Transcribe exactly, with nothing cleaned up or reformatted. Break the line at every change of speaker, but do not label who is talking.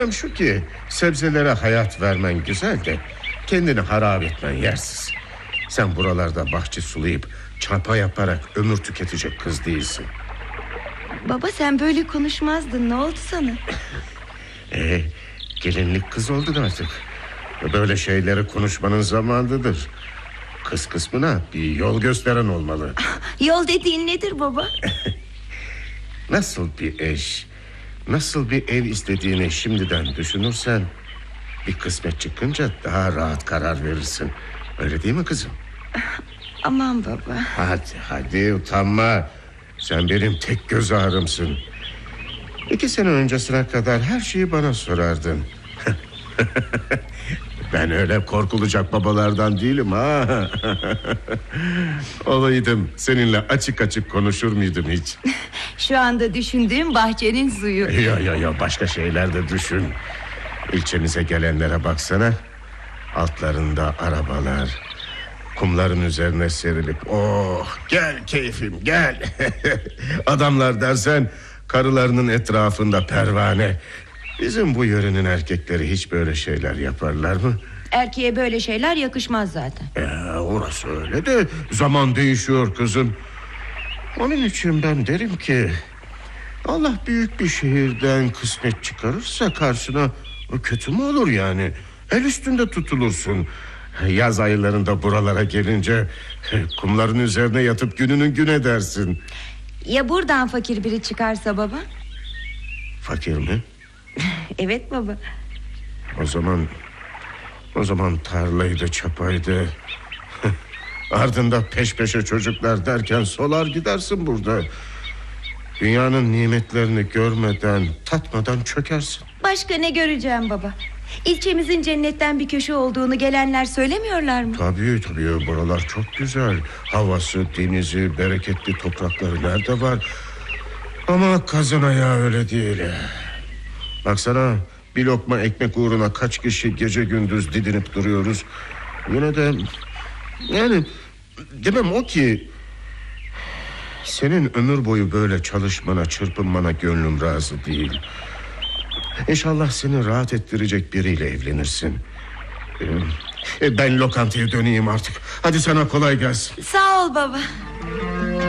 Şu ki sebzelere hayat vermen güzel de kendini harap etmen yersiz. Sen buralarda bahçe sulayıp çapa yaparak ömür tüketecek kız değilsin.
Baba sen böyle konuşmazdın, ne oldu sana?
Ee, gelinlik kız oldun artık. Böyle şeyleri konuşmanın zamanıdır. Kız kısmına bir yol gösteren olmalı.
Yol dediğin nedir baba?
Nasıl bir eş, nasıl bir ev istediğini şimdiden düşünürsen bir kısmet çıkınca daha rahat karar verirsin. Öyle değil mi kızım?
Aman baba.
Hadi hadi utanma. Sen benim tek göz ağrımsın. İki sene öncesine kadar her şeyi bana sorardın. Ben öyle korkulacak babalardan değilim ha. Olaydım seninle açık açık konuşur muydum hiç?
Şu anda düşündüğüm bahçenin suyu.
Ya ya ya başka şeyler de düşün. İlçemize gelenlere baksana. Altlarında arabalar, kumların üzerine serilip oh gel keyfim gel. Adamlar dersen karılarının etrafında pervane. Bizim bu yörenin erkekleri hiç böyle şeyler yaparlar mı?
Erkeğe böyle şeyler yakışmaz zaten.
Ee, orası öyle de zaman değişiyor kızım. Onun için ben derim ki Allah büyük bir şehirden kısmet çıkarırsa karşına kötü mü olur yani? El üstünde tutulursun. Yaz aylarında buralara gelince kumların üzerine yatıp gününün gün edersin.
Ya buradan fakir biri çıkarsa baba?
Fakir mi?
Evet baba.
O zaman O zaman tarlaydı çapaydı. Ardında peş peşe çocuklar derken solar gidersin burada. Dünyanın nimetlerini görmeden, tatmadan çökersin.
Başka ne göreceğim baba? İlçemizin cennetten bir köşe olduğunu gelenler söylemiyorlar mı?
Tabii tabii buralar çok güzel. Havası, denizi, bereketli toprakları nerede var? Ama kazın ayağı öyle değil. Baksana, bir lokma ekmek uğruna kaç kişi gece gündüz didinip duruyoruz. Yine de yani demem o ki senin ömür boyu böyle çalışmana, çırpınmana gönlüm razı değil. İnşallah seni rahat ettirecek biriyle evlenirsin. Ee, Ben lokantaya döneyim artık. Hadi sana kolay gelsin.
Sağ ol baba.